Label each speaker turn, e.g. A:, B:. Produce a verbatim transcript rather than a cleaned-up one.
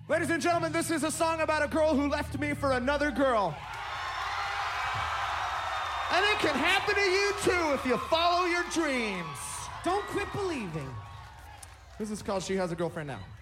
A: Ladies and gentlemen, this is a song about a girl who left me for another girl. And it can happen to you too if you follow your dreams.
B: Don't quit believing.
A: This is called She Has a Girlfriend Now.